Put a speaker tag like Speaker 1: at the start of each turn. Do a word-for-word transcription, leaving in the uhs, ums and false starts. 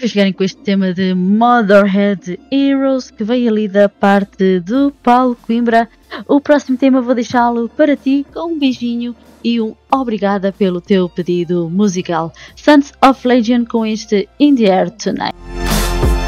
Speaker 1: a chegarem com este tema de Motherhead Heroes, que veio ali da parte do Paulo Coimbra. O próximo tema vou deixá-lo para ti com um beijinho e um obrigada pelo teu pedido musical. Sons of Legion com este In the Air Tonight.